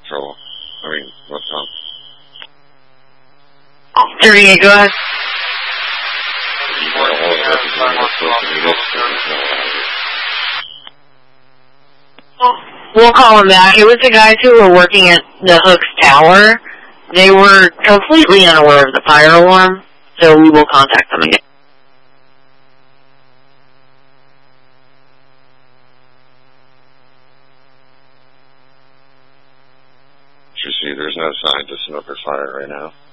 patrol. I mean, what's up? 38, go ahead. We'll call them back. It was the guys who were working at the Hooks Tower. They were completely unaware of the fire alarm, so we will contact them again. You see, there's no sign to smoke or fire right now.